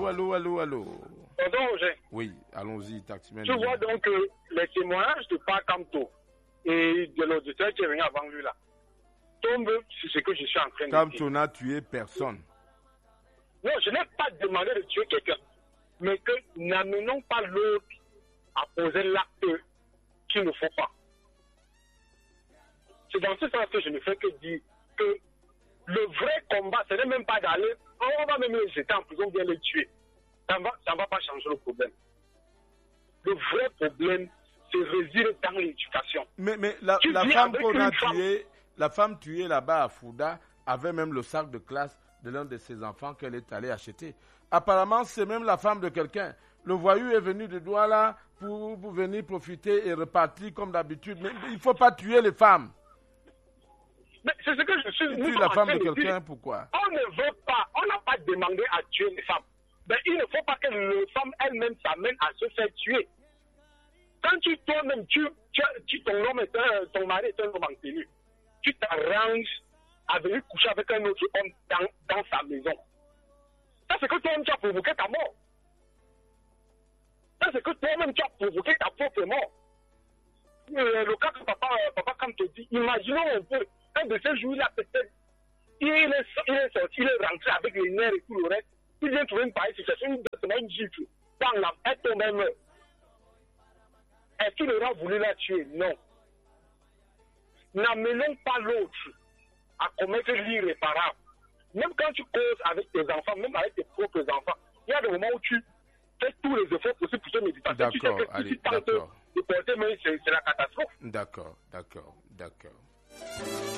Pardon, Roger. Oui, allons-y, taximan. Tu vois donc les témoignages de Pakamto et de l'auditeur qui est venu avant lui là tombent sur ce que je suis en train de dire. Kamto n'a tué personne. Non, je n'ai pas demandé de tuer quelqu'un, mais que n'amenons pas l'autre à poser l'acte qu'il ne faut pas. C'est dans ce sens que je ne fais que dire que le vrai combat, ce n'est même pas d'aller, on va même les jeter en prison, bien les tuer. Ça ne va pas changer le problème. Le vrai problème, c'est réside dans l'éducation. Mais la femme qu'on a tuée, la femme tuée là-bas à Fouda, avait même le sac de classe de l'un de ses enfants qu'elle est allée acheter. Apparemment, c'est même la femme de quelqu'un. Le voyou est venu de Douala pour venir profiter et repartir comme d'habitude. Mais il ne faut pas tuer les femmes. Mais c'est ce que je suis... Tu tues la femme de quelqu'un, pourquoi? On ne veut pas, on n'a pas demandé à tuer les femmes. Mais il ne faut pas que les femmes elles-mêmes s'amènent à se faire tuer. Quand toi-même, ton mari est un homme en tenue, tu t'arranges à venir coucher avec un autre homme dans sa maison. Ça, c'est que toi-même, tu as provoqué ta mort. Ça, c'est que toi-même, tu as provoqué ta propre mort. Le cas que papa comme te dit, imaginons un peu, un de ces jours-là, peut-être, il est sorti, il est rentré avec les nerfs et tout le reste, il vient trouver une pareille situation, une gifle, dans la tête au même heure. Est-ce qu'il aura voulu la tuer? Non. N'amenons pas l'autre à commettre l'irréparable. Même quand tu causes avec tes enfants, même avec tes propres enfants, il y a des moments où tu fais tous les efforts possibles pour te méditer. Tu sais que si tu tentes de porter, mais c'est la catastrophe. D'accord.